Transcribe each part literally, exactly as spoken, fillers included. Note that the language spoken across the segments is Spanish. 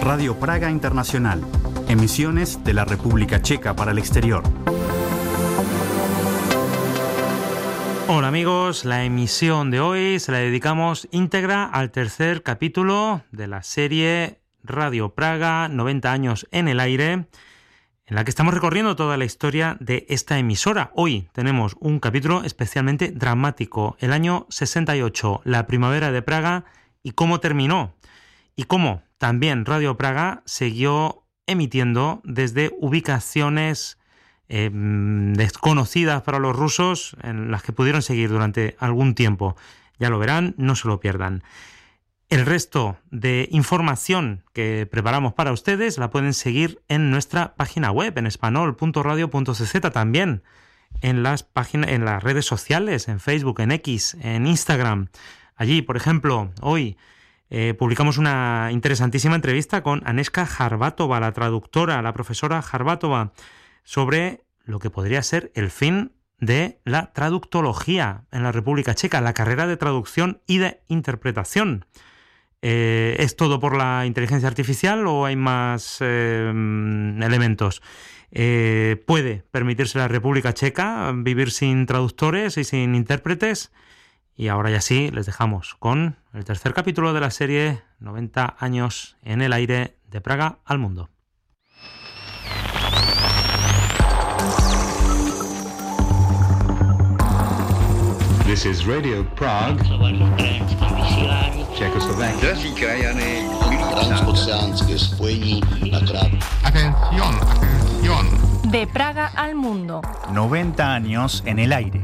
Radio Praga Internacional. Emisiones de la República Checa para el exterior. Hola amigos, la emisión de hoy se la dedicamos íntegra al tercer capítulo de la serie Radio Praga, noventa años en el aire, en la que estamos recorriendo toda la historia de esta emisora. Hoy tenemos un capítulo especialmente dramático, el año sesenta y ocho, la primavera de Praga y cómo terminó. Y cómo también Radio Praga siguió emitiendo desde ubicaciones eh, desconocidas para los rusos, en las que pudieron seguir durante algún tiempo. Ya lo verán, no se lo pierdan. El resto de información que preparamos para ustedes la pueden seguir en nuestra página web, en espanol punto radio punto c z, también en las páginas, en las redes sociales, en Facebook, en X, en Instagram. Allí, por ejemplo, hoy eh, publicamos una interesantísima entrevista con Anežka Harbátova, la traductora, la profesora Harbátova, sobre lo que podría ser el fin de la traductología en la República Checa, la carrera de traducción y de interpretación. Eh, ¿Es todo por la inteligencia artificial o hay más eh, elementos? Eh, ¿Puede permitirse la República Checa vivir sin traductores y sin intérpretes? Y ahora ya sí, les dejamos con el tercer capítulo de la serie noventa años en el aire, de Praga al mundo. This is Radio Prague, Czechoslovakia. Transoceánské spojení na krátko. Atención, atención. De Praga al mundo. noventa años en el aire.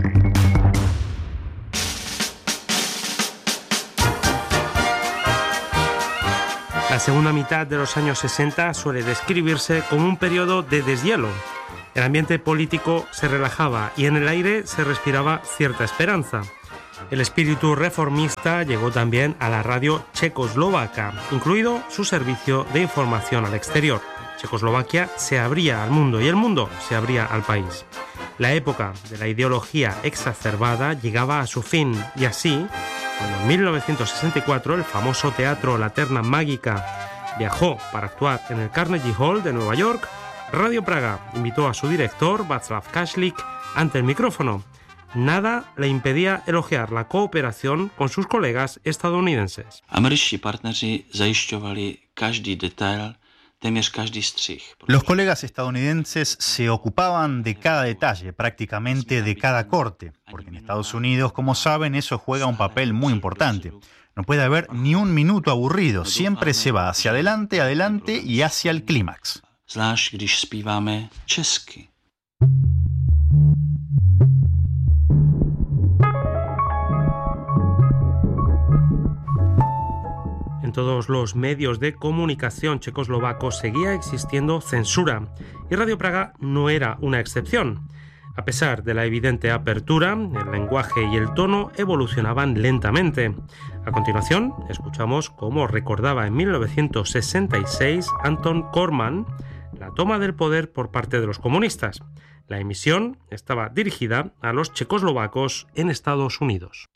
La segunda mitad de los años sesenta suele describirse como un periodo de deshielo. El ambiente político se relajaba y en el aire se respiraba cierta esperanza. El espíritu reformista llegó también a la radio checoslovaca, incluido su servicio de información al exterior. Checoslovaquia se abría al mundo y el mundo se abría al país. La época de la ideología exacerbada llegaba a su fin y así, cuando en mil novecientos sesenta y cuatro el famoso teatro La Terna Mágica viajó para actuar en el Carnegie Hall de Nueva York, Radio Praga invitó a su director, Václav Kašlík, ante el micrófono. Nada le impedía elogiar la cooperación con sus colegas estadounidenses. Američtí partneři zajišťovali každý detail, téměř každý střih. Los colegas estadounidenses se ocupaban de cada detalle, prácticamente de cada corte, porque en Estados Unidos, como saben, eso juega un papel muy importante. No puede haber ni un minuto aburrido, siempre se va hacia adelante, adelante y hacia el clímax. Zvlášť když zpíváme česky. En todos los medios de comunicación checoslovacos seguía existiendo censura y Radio Praga no era una excepción. A pesar de la evidente apertura, el lenguaje y el tono evolucionaban lentamente. A continuación, escuchamos cómo recordaba en mil novecientos sesenta y seis Anton Corman la toma del poder por parte de los comunistas. La emisión estaba dirigida a los checoslovacos en Estados Unidos.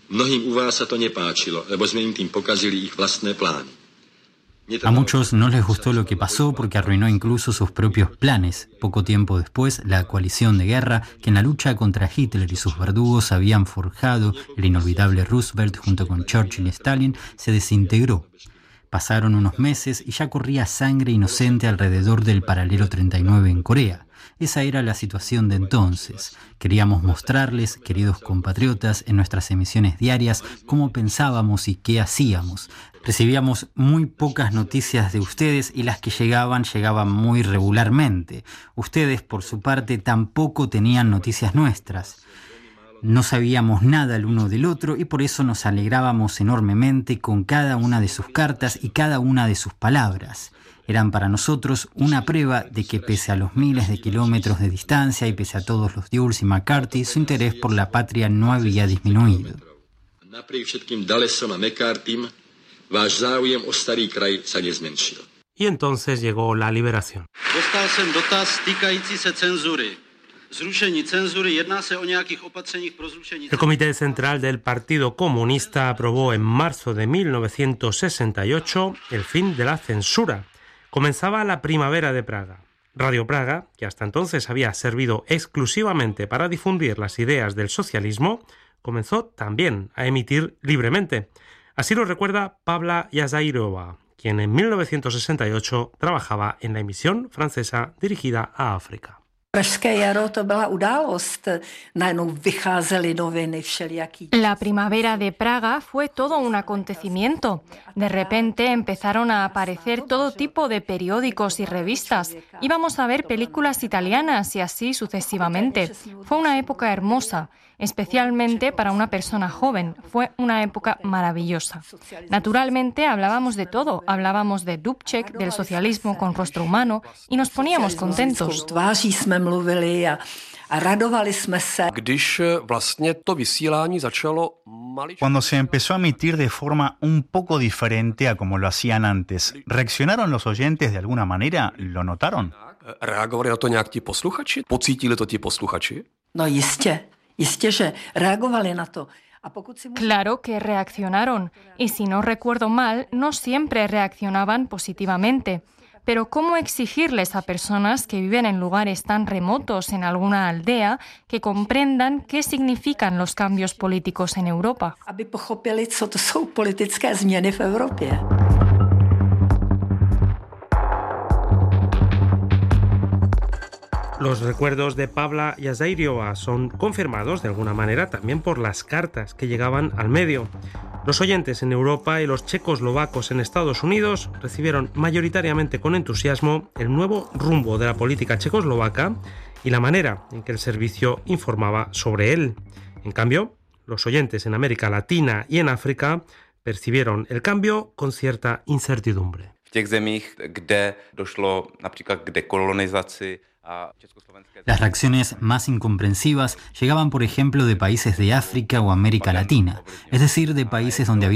A muchos no les gustó lo que pasó porque arruinó incluso sus propios planes. Poco tiempo después, la coalición de guerra que en la lucha contra Hitler y sus verdugos habían forjado el inolvidable Roosevelt junto con Churchill y Stalin se desintegró. Pasaron unos meses y ya corría sangre inocente alrededor del paralelo treinta y nueve en Corea. Esa era la situación de entonces. Queríamos mostrarles, queridos compatriotas, en nuestras emisiones diarias, cómo pensábamos y qué hacíamos. Recibíamos muy pocas noticias de ustedes y las que llegaban, llegaban muy regularmente. Ustedes, por su parte, tampoco tenían noticias nuestras. No sabíamos nada el uno del otro y por eso nos alegrábamos enormemente con cada una de sus cartas y cada una de sus palabras. Eran para nosotros una prueba de que pese a los miles de kilómetros de distancia y pese a todos los Dulles y McCarthy, su interés por la patria no había disminuido. Y entonces llegó la liberación. Dostal jsem dotaz týkající se cenzury. El Comité Central del Partido Comunista aprobó en marzo de mil novecientos sesenta y ocho el fin de la censura. Comenzaba la primavera de Praga. Radio Praga, que hasta entonces había servido exclusivamente para difundir las ideas del socialismo, comenzó también a emitir libremente. Así lo recuerda Pavla Jazairova, quien en mil novecientos sesenta y ocho trabajaba en la emisión francesa dirigida a África. La primavera de Praga fue todo un acontecimiento. De repente empezaron a aparecer todo tipo de periódicos y revistas. Íbamos a ver películas italianas y así sucesivamente. Fue una época hermosa, especialmente para una persona joven. Fue una época maravillosa. Naturalmente hablábamos de todo. Hablábamos de Dubček, del socialismo con rostro humano y nos poníamos contentos. mluvili a, a radovali jsme se. Když vlastně to vysílání začalo maličko... Cuando se empezó a emitir de forma un poco diferente a como lo hacían antes, ¿reaccionaron los oyentes de alguna manera? ¿Lo notaron? Reagovali na to nějak ti posluchači? Pocítili to ti posluchači? No jistě, jistě, že reagovali na to. Claro que reaccionaron, y si no recuerdo mal, no siempre reaccionaban positivamente. Pero ¿cómo exigirles a personas que viven en lugares tan remotos en alguna aldea que comprendan qué significan los cambios políticos en Europa? Aby pochopili, co to jsou politické změny v Evropě. Los recuerdos de Pavla Jazairova son confirmados de alguna manera también por las cartas que llegaban al medio. Los oyentes en Europa y los checoslovacos en Estados Unidos recibieron mayoritariamente con entusiasmo el nuevo rumbo de la política checoslovaca y la manera en que el servicio informaba sobre él. En cambio, los oyentes en América Latina y en África percibieron el cambio con cierta incertidumbre. V těch zemích, kde došlo například k dekolonizaci. Las reacciones más incomprensivas llegaban, por ejemplo, de países de África o América Latina, es decir, de países donde había